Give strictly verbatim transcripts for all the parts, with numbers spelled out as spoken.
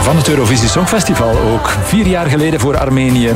Van het Eurovisie Songfestival ook. Vier jaar geleden voor Armenië.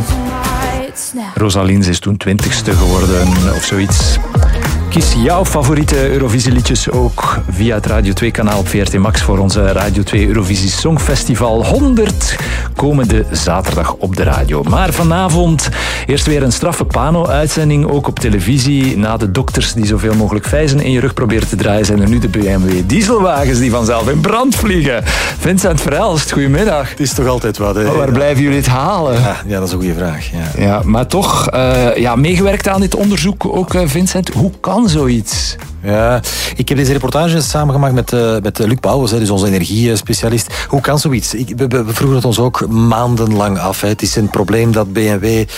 Rosalins is toen twintigste geworden of zoiets. Kies jouw favoriete Eurovisieliedjes ook via het Radio twee kanaal op V R T Max voor onze Radio twee Eurovisie Songfestival honderd komende zaterdag op de radio. Maar vanavond eerst weer een straffe Pano-uitzending, ook op televisie. Na de dokters die zoveel mogelijk vijzen in je rug proberen te draaien, zijn er nu de B M W dieselwagens die vanzelf in brand vliegen. Vincent Verhelst, goedemiddag. Het is toch altijd wat, hè? Oh, waar blijven jullie het halen? Ja, ja, dat is een goede vraag. Ja, ja maar toch, uh, ja, meegewerkt aan dit onderzoek ook, uh, Vincent. Hoe kan zoiets? Ja, ik heb deze reportage samengemaakt met, uh, met Luc Bouwens, dus onze energiespecialist. Hoe kan zoiets? Ik, we, we vroegen het ons ook maandenlang af. Hè. Het is een probleem dat B M W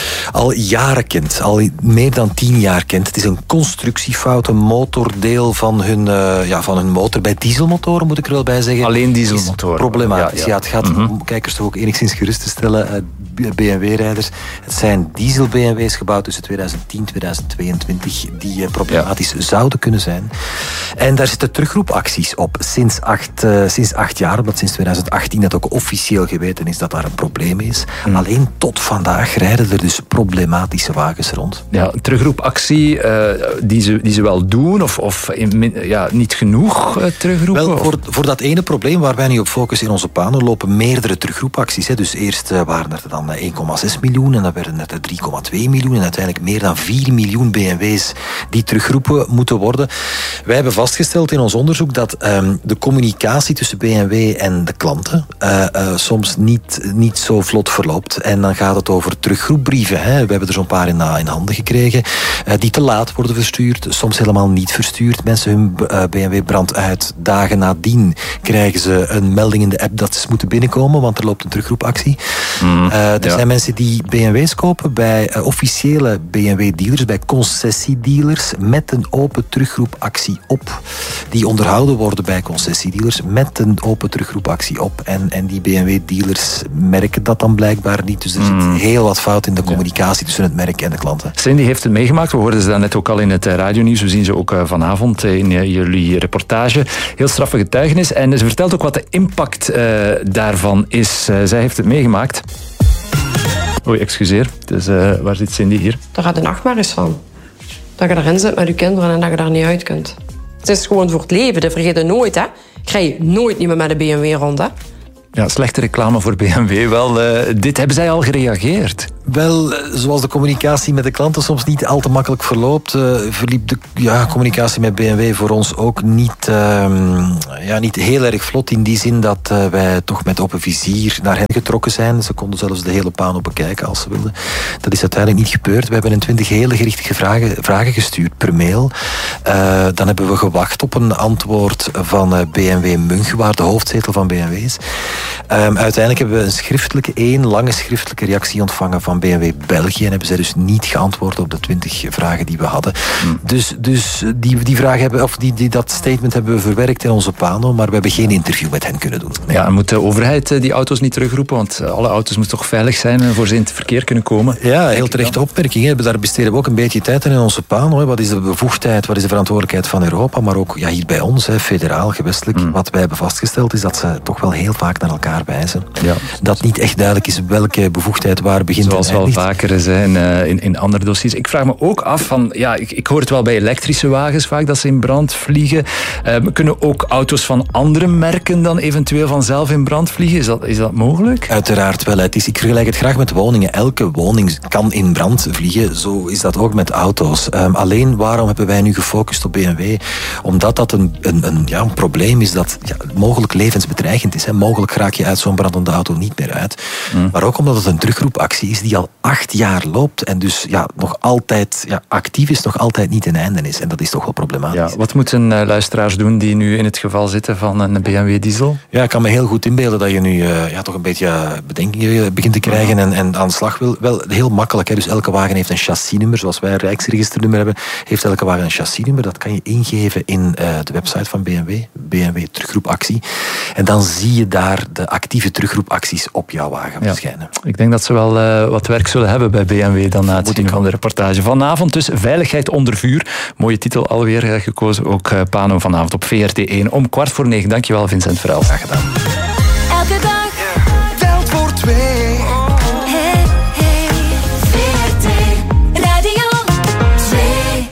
al jaren kent, al meer dan tien jaar kent. Het is een constructiefout, een motordeel van hun, uh, ja, van hun motor. Bij dieselmotoren moet ik er wel bij zeggen. Alleen dieselmotoren. Problematisch. Ja, ja. ja, het gaat mm-hmm. om kijkers toch ook enigszins gerust te stellen. Uh, B M W-rijders. Het zijn diesel-B M W's gebouwd tussen tweeduizend tien en tweeduizend tweeëntwintig die uh, problematisch ja. zouden kunnen zijn. En daar zitten terugroepacties op sinds acht, uh, sinds acht jaar, omdat sinds tweeduizend achttien dat ook officieel geweten is dat daar een probleem is. Mm. Alleen tot vandaag rijden er dus problematische wagens rond. Ja, terugroepactie uh, die, ze, die ze wel doen, of, of in, ja, niet genoeg uh, terugroepen? Wel, voor, voor dat ene probleem waar wij nu op focussen in onze Pano lopen meerdere terugroepacties. Hè. Dus eerst uh, waren er dan één komma zes miljoen en dan werden het drie komma twee miljoen en uiteindelijk meer dan vier miljoen B M W's die teruggeroepen moeten worden. Wij hebben vastgesteld in ons onderzoek dat um, de communicatie tussen B M W en de klanten uh, uh, soms niet, niet zo vlot verloopt. En dan gaat het over teruggroepbrieven. Hè. We hebben er zo'n paar in, in handen gekregen uh, die te laat worden verstuurd, soms helemaal niet verstuurd. Mensen, hun uh, B M W brandt uit. Dagen nadien krijgen ze een melding in de app dat ze moeten binnenkomen, want er loopt een teruggroepactie. Mm. Uh, er ja. zijn mensen die B M W's kopen bij uh, officiële B M W-dealers, bij concessiedealers, met een open teruggroepactie op. Die onderhouden worden bij concessiedealers met een open teruggroepactie op. En, en die B M W-dealers merken dat dan blijkbaar niet. Dus er zit mm. heel wat fout in de communicatie ja. tussen het merk en de klanten. Cindy heeft het meegemaakt. We hoorden ze net ook al in het radionieuws. We zien ze ook vanavond in jullie reportage. Heel straffe getuigenis. En ze vertelt ook wat de impact uh, daarvan is. Uh, zij heeft het meegemaakt. Oei, excuseer. Dus, uh, waar zit Cindy hier? Daar gaat de nachtmerries van. Dat je erin zit met je kinderen en dat je daar niet uit kunt. Het is gewoon voor het leven, dat vergeet je nooit. Hè. Ik rij nooit niet meer met een B M W rond. Hè. Ja, slechte reclame voor B M W. Wel, uh, dit hebben zij al gereageerd. Wel, zoals de communicatie met de klanten soms niet al te makkelijk verloopt, uh, verliep de ja, communicatie met B M W voor ons ook niet, uh, ja, niet heel erg vlot. In die zin dat uh, wij toch met open vizier naar hen getrokken zijn. Ze konden zelfs de hele Pano bekijken als ze wilden. Dat is uiteindelijk niet gebeurd. We hebben een twintig hele gerichte vragen, vragen gestuurd per mail. Uh, dan hebben we gewacht op een antwoord van uh, B M W München, de hoofdzetel van B M W's. Um, uiteindelijk hebben we een schriftelijke, één lange schriftelijke reactie ontvangen van B M W België en hebben zij dus niet geantwoord op de twintig vragen die we hadden. Hmm. Dus, dus die, die vragen hebben, of die, die, dat statement hebben we verwerkt in onze Pano, maar we hebben geen interview met hen kunnen doen. Nee. Ja, en moet de overheid die auto's niet terugroepen? Want alle auto's moeten toch veilig zijn voor ze in het verkeer kunnen komen? Ja, heel terechte opmerking. Hè. Daar besteden we ook een beetje tijd in in onze Pano. Hè. Wat is de bevoegdheid, wat is de verantwoordelijkheid van Europa, maar ook ja, hier bij ons, hè, federaal, gewestelijk. Hmm. Wat wij hebben vastgesteld is dat ze toch wel heel vaak naar elkaar wijzen. Ja. Dat niet echt duidelijk is welke bevoegdheid waar begint en zoals wel vaker zijn uh, in, in andere dossiers. Ik vraag me ook af van, ja, ik, ik hoor het wel bij elektrische wagens vaak dat ze in brand vliegen. Uh, kunnen ook auto's van andere merken dan eventueel vanzelf in brand vliegen? Is dat, is dat mogelijk? Uiteraard wel. Het is, ik vergelijk het graag met woningen. Elke woning kan in brand vliegen. Zo is dat ook met auto's. Um, alleen waarom hebben wij nu gefocust op B M W? Omdat dat een, een, een, ja, een probleem is dat ja, mogelijk levensbedreigend is. Hè. Mogelijk raak je uit zo'n brandende auto niet meer uit. Mm. Maar ook omdat het een terugroepactie is die al acht jaar loopt en dus ja, nog altijd ja, actief is, nog altijd niet een einde is. En dat is toch wel problematisch. Ja, wat moeten uh, luisteraars doen die nu in het geval zitten van een B M W diesel? Ja, ik kan me heel goed inbeelden dat je nu uh, ja, toch een beetje uh, bedenkingen begint te krijgen ja. en, en aan de slag wil. Wel, heel makkelijk. Hè. Dus elke wagen heeft een chassisnummer. Zoals wij een Rijksregisternummer hebben, heeft elke wagen een chassisnummer. Dat kan je ingeven in uh, de website van B M W. B M W teruggroepactie. En dan zie je daar de actieve teruggroepacties op jouw wagen ja. verschijnen. Ik denk dat ze wel uh, wat werk zullen hebben bij B M W dan na het zien van de reportage. Vanavond dus Veiligheid onder vuur. Mooie titel alweer uh, gekozen. Ook uh, Pano vanavond op V R T één om kwart voor negen. Dankjewel Vincent Verhelst. Graag gedaan. Elke dag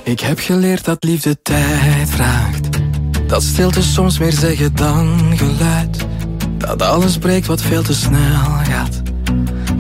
Ik heb geleerd dat liefde tijd vraagt. Dat stilte soms meer zeggen dan geluid. Dat alles breekt wat veel te snel gaat.